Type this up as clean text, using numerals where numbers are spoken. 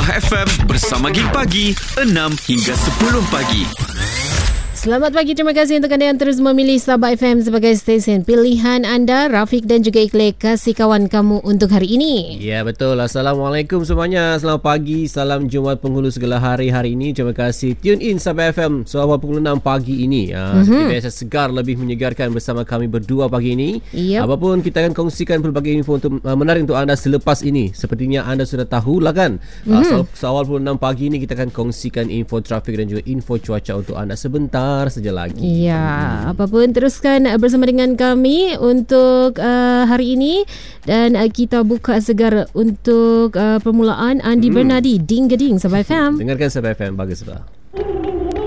Sabah FM bersama Gig Pagi 6 hingga 10 pagi. Selamat pagi, terima kasih untuk anda yang terus memilih Sabah FM sebagai stesen pilihan anda. Rafiq dan juga Ikhlas, kasih kawan kamu untuk hari ini. Ya, betul. Assalamualaikum semuanya. Selamat pagi. Salam Jumaat Penghulu segala hari ini. Terima kasih tune in Sabah FM selama pukul 6 pagi ini. Seperti biasa, segar lebih menyegarkan bersama kami berdua pagi ini. Yep. Apapun, kita akan kongsikan pelbagai info untuk menarik untuk anda selepas ini. Sepertinya anda sudah tahu lah kan. Seawal pukul 6 pagi ini kita akan kongsikan info trafik dan juga info cuaca untuk anda sebentar saja lagi. Ya, apapun teruskan bersama dengan kami untuk hari ini dan kita buka segar untuk permulaan Andi Bernardi Ding Gading Sabah FM. Dengarkan Sabah FM, bagus lah.